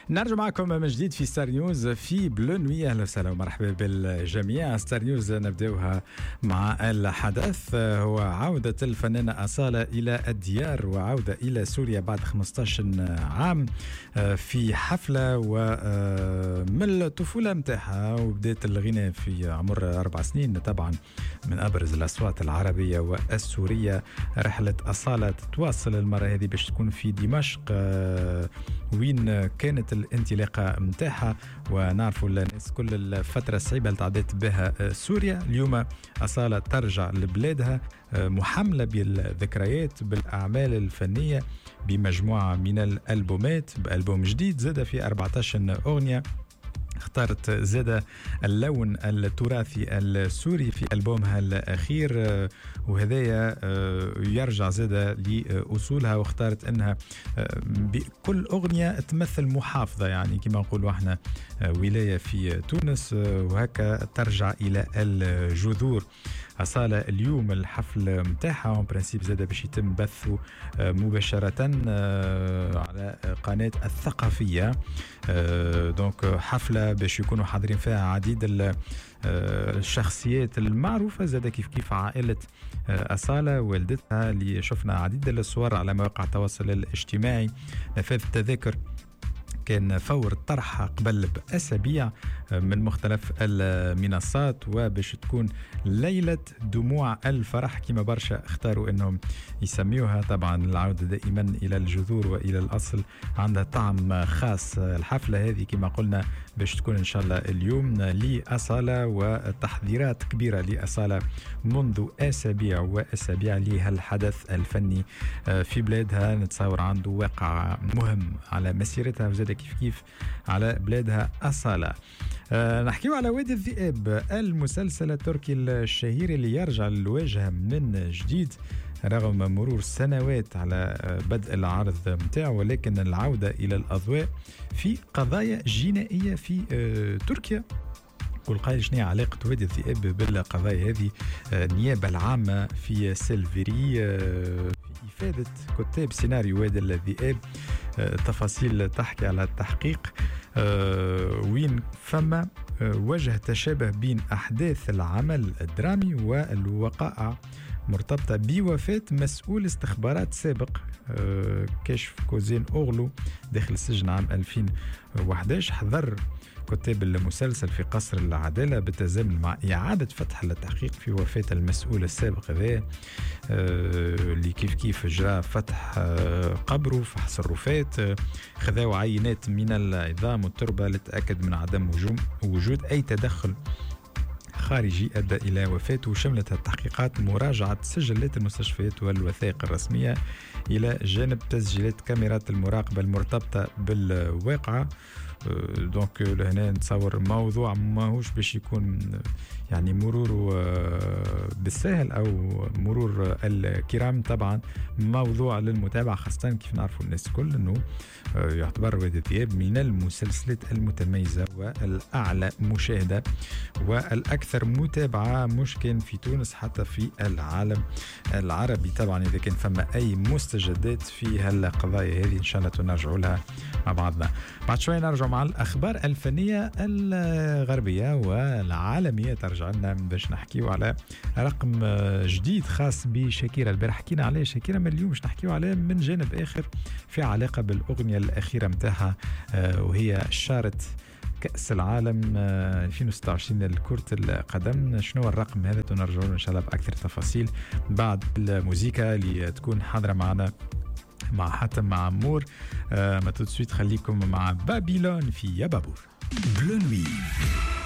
نرجع معكم من جديد في ستار نيوز في بلو نوي. اهلا وسهلا ومرحبا بالجميع. ستار نيوز نبداوها مع الحدث، هو عودة الفنانة أصالة إلى الديار وعودة إلى سوريا بعد 15 عام في حفلة ومن الطفولة متاعها وبداية الغناء في عمر 4 سنين. طبعا من أبرز الأصوات العربية والسورية. رحلة أصالة تتواصل المرة هذه باش تكون في دمشق وين كانت الانطلاقة متاعها، ونعرفوا الناس كل الفترة الصعيبة اللي تعدت بها سوريا. اليوم أصالة ترجع لبلادها محملة بالذكريات بالأعمال الفنية بمجموعة من الألبومات، بألبوم جديد زاد في 14 أغنية. اختارت زادة اللون التراثي السوري في ألبومها الأخير، وهذايا يرجع زادة لأصولها، واختارت أنها بكل أغنية تمثل محافظة، يعني كما نقولوا احنا ولاية في تونس، وهكا ترجع إلى الجذور. أصالة اليوم الحفل متاعها برنسيب زادة باش يتم بثه مباشرة على قناة الثقافية. دونك حفلة باش يكونوا حاضرين فيها عديد الشخصيات المعروفة، زادة كيف عائلة أصالة والدتها اللي شفنا عديد الصور على مواقع التواصل الاجتماعي. نفاذ التذاكر كان فور طرحها قبل بأسابيع من مختلف المنصات، وباش تكون ليلة دموع الفرح كما برشا اختاروا انهم يسميوها. طبعا العودة دائما الى الجذور والى الاصل عندها طعم خاص. الحفلة هذه كما قلنا باش تكون ان شاء الله اليوم لأصالة، وتحضيرات كبيرة لأصالة منذ اسابيع واسابيع لهالحدث الفني في بلادها. نتصور عنده واقع مهم على مسيرتها وزاد كيف على بلادها أصالة. نحكيو على وادي الذئاب، المسلسل التركي الشهير اللي يرجع للواجهة من جديد رغم مرور سنوات على بدء العرض متاعه، ولكن العودة إلى الأضواء في قضايا جنائية في تركيا. كل قائل شنو علاقة وادي الذئاب بالقضايا هذه؟ النيابة العامة في سيلفيري في إفادة كتاب سيناريو وادي الذئاب تفاصيل تحكي على التحقيق وين فما وجه تشابه بين أحداث العمل الدرامي والوقائع مرتبطة بوفاة مسؤول استخبارات سابق كشف كوزين أوغلو داخل السجن عام 2011. حذر كتاب المسلسل في قصر العدالة بالتزامن مع إعادة فتح التحقيق في وفاة المسؤول السابق هذا اللي كيف جرى فتح قبره، فحص الرفات، خذاو عينات من العظام والتربة لتأكد من عدم وجود أي تدخل خارجي أدى إلى وفاته. شملت التحقيقات مراجعة سجلات المستشفيات والوثائق الرسمية إلى جانب تسجيلات كاميرات المراقبة المرتبطة بالواقعة. دونك لهنا نتصور موضوع ماهوش باش يكون يعني مرور بالسهل أو مرور الكرام. طبعا موضوع للمتابعة، خاصة كيف نعرفوا الناس الكل أنه يعتبر وادي الذئاب من المسلسلات المتميزة والأعلى مشاهدة والأكثر متابعة مش كان في تونس حتى في العالم العربي. طبعا إذا كان فما أي مستجدات في هالقضايا هذه إن شاء الله نرجعوا لها مع بعضنا. بعد شوي نرجع مع الأخبار الفنية الغربية والعالمية. ترجع لنا باش نحكيو على رقم جديد خاص بشاكيرا. البارح حكينا عليه شاكيرا، من اليوم باش نحكيو عليه من جانب آخر في علاقة بالأغنية الأخيرة متاعها، وهي شارت كأس العالم 2026 لكرة القدم. شنو الرقم هذا؟ ونرجع إن شاء الله بأكثر تفاصيل بعد الموسيقى اللي تكون حاضرة معنا مع حاتم مع عمور. ما تدسويت خليكم مع بابيلون في يا بابور. بلو نوي.